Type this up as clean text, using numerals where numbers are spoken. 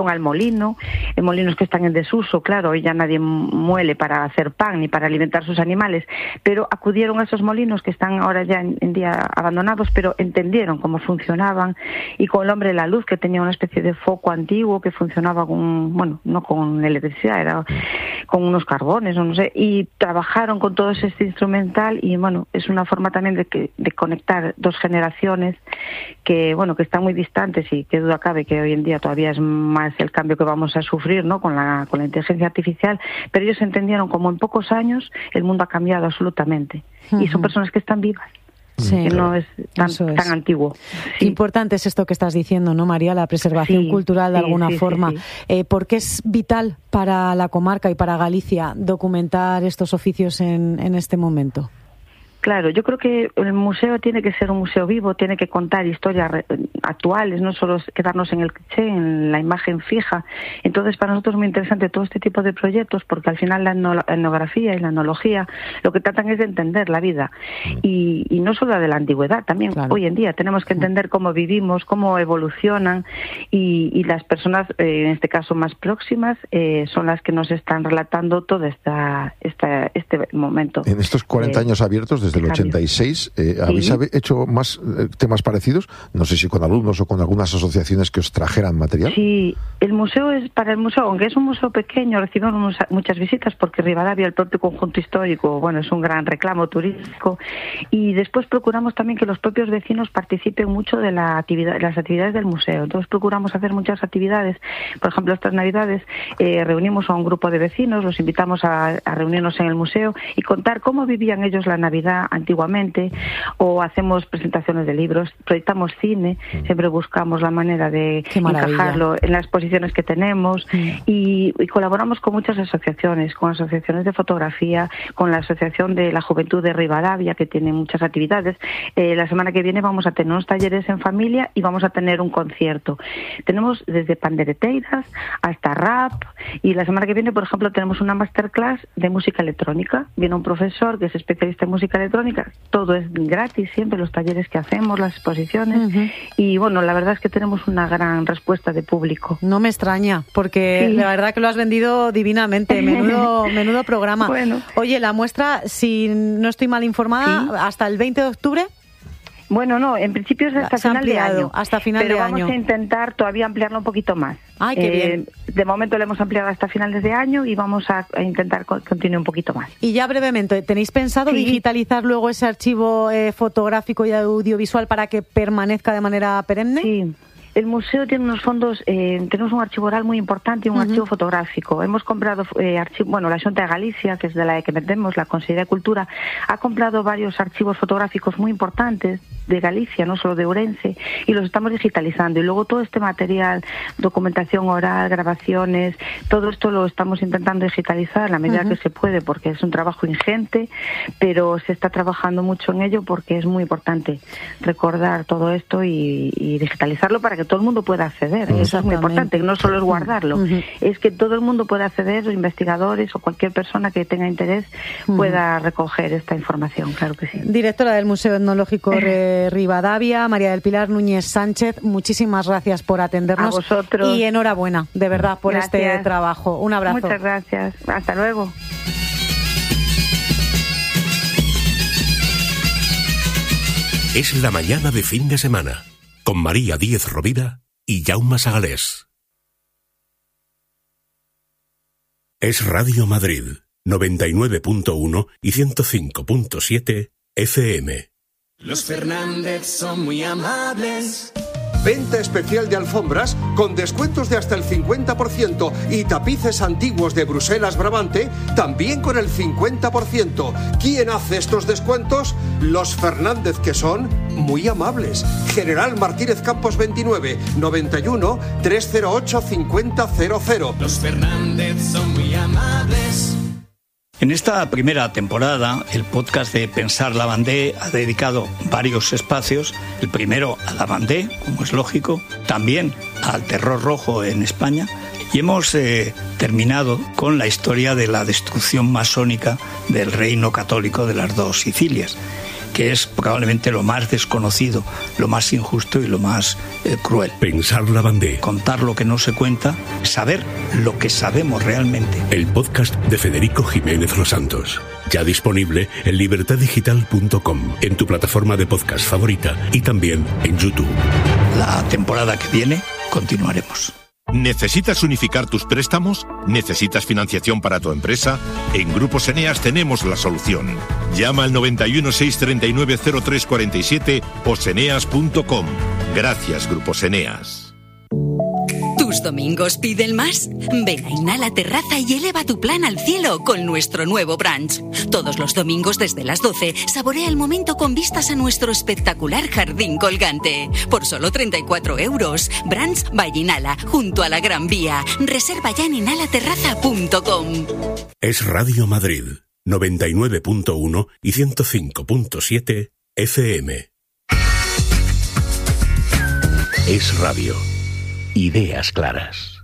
al molino, molinos que están en desuso, claro, hoy ya nadie muele para hacer pan ni para alimentar sus animales, pero acudieron a esos molinos que están ahora ya en día abandonados, pero entendieron cómo funcionaban, y con el hombre de la luz, que tenía una especie de foco antiguo que funcionaba con, bueno, no con electricidad, era con unos carbones, o no sé, y trabajaron con todo este instrumental, y bueno, es una forma también de conectar dos generaciones que, bueno, que están muy distantes, y qué duda cabe que hoy en día todavía es más el cambio que vamos a sufrir, ¿no?, con la inteligencia artificial, pero ellos entendieron como en pocos años el mundo ha cambiado absolutamente, y son personas que están vivas. Sí, que no es tan antiguo. Sí. Importante es esto que estás diciendo, ¿no, María? La preservación cultural de alguna forma. Sí. ¿Por qué es vital para la comarca y para Galicia documentar estos oficios en este momento? Claro, yo creo que el museo tiene que ser un museo vivo, tiene que contar historias actuales, no solo quedarnos en el cliché, en la imagen fija. Entonces, para nosotros es muy interesante todo este tipo de proyectos, porque al final la etnografía y la etnología lo que tratan es de entender la vida. Y no solo la de la antigüedad, también hoy en día tenemos que entender cómo vivimos, cómo evolucionan, y las personas, en este caso más próximas, son las que nos están relatando todo este momento. En estos 40 años abiertos, desde el 86, ¿habéis hecho más temas parecidos? No sé si con alumnos o con algunas asociaciones que os trajeran material. Sí, para el museo, aunque es un museo pequeño, recibimos muchas visitas, porque Rivadavia, el propio conjunto histórico, bueno, es un gran reclamo turístico, y después procuramos también que los propios vecinos participen mucho de las actividades del museo. Entonces procuramos hacer muchas actividades. Por ejemplo, estas Navidades reunimos a un grupo de vecinos, los invitamos a reunirnos en el museo y contar cómo vivían ellos la Navidad antiguamente, o hacemos presentaciones de libros, proyectamos cine, siempre buscamos la manera de encajarlo en las exposiciones que tenemos, y colaboramos con muchas asociaciones, con asociaciones de fotografía, con la Asociación de la Juventud de Rivadavia, que tiene muchas actividades. La semana que viene vamos a tener unos talleres en familia y vamos a tener un concierto. Tenemos desde pandereteiras hasta rap, y la semana que viene, por ejemplo, tenemos una masterclass de música electrónica. Viene un profesor que es especialista en música electrónica, todo es gratis siempre, los talleres que hacemos, las exposiciones, y bueno, la verdad es que tenemos una gran respuesta de público. No me extraña, porque la verdad que lo has vendido divinamente, menudo programa. Bueno. Oye, la muestra, si no estoy mal informada, hasta el 20 de octubre. Bueno, no, en principio es hasta final de año. Hasta final de año. Pero vamos a intentar todavía ampliarlo un poquito más. ¡Ay, qué bien! De momento lo hemos ampliado hasta finales de año y vamos a intentar continuar un poquito más. Y ya brevemente, ¿tenéis pensado digitalizar luego ese archivo fotográfico y audiovisual para que permanezca de manera perenne? Sí. El museo tiene unos fondos, tenemos un archivo oral muy importante y un archivo fotográfico. Hemos comprado la Xunta de Galicia, que es de la que metemos, la Consellería de Cultura, ha comprado varios archivos fotográficos muy importantes de Galicia, no solo de Ourense, y los estamos digitalizando. Y luego todo este material, documentación oral, grabaciones, todo esto lo estamos intentando digitalizar a la medida que se puede, porque es un trabajo ingente, pero se está trabajando mucho en ello porque es muy importante recordar todo esto y digitalizarlo para que todo el mundo pueda acceder. Eso es muy importante, no solo es guardarlo, es que todo el mundo pueda acceder, los investigadores o cualquier persona que tenga interés pueda recoger esta información, claro que sí. Directora del Museo Etnológico Rivadavia, María del Pilar Núñez Sánchez, muchísimas gracias por atendernos. A vosotros. Y enhorabuena, de verdad, por este trabajo. Un abrazo. Muchas gracias. Hasta luego. Es la mañana de fin de semana, con María Díez Rovira y Jaume Sagalés. Es Radio Madrid, 99.1 y 105.7 FM. Los Fernández son muy amables. Venta especial de alfombras con descuentos de hasta el 50% y tapices antiguos de Bruselas Brabante también con el 50%. ¿Quién hace estos descuentos? Los Fernández, que son muy amables. General Martínez Campos 29 91 308 5000. Los Fernández son muy amables. En esta primera temporada, el podcast de Pensar Lavandé ha dedicado varios espacios. El primero a Lavandé, como es lógico, también al terror rojo en España. Y hemos terminado con la historia de la destrucción masónica del reino católico de las dos Sicilias. que es probablemente lo más desconocido, lo más injusto y lo más cruel. Pensar Lavandé. Contar lo que no se cuenta, saber lo que sabemos realmente. El podcast de Federico Jiménez Los Santos. Ya disponible en libertaddigital.com, en tu plataforma de podcast favorita y también en YouTube. La temporada que viene continuaremos. ¿Necesitas unificar tus préstamos? ¿Necesitas financiación para tu empresa? En Grupos Eneas tenemos la solución. Llama al 91 639 0347 o seneas.com. Gracias, Grupos Eneas. ¿Tus domingos piden más? Ven a Inhala Terraza y eleva tu plan al cielo con nuestro nuevo brunch. Todos los domingos desde las 12, saborea el momento con vistas a nuestro espectacular jardín colgante. Por solo 34 €. Brunch by Inhala, junto a la Gran Vía. Reserva ya en inhalaterraza.com. Es Radio Madrid, 99.1 y 105.7 FM. Es radio. Ideas claras.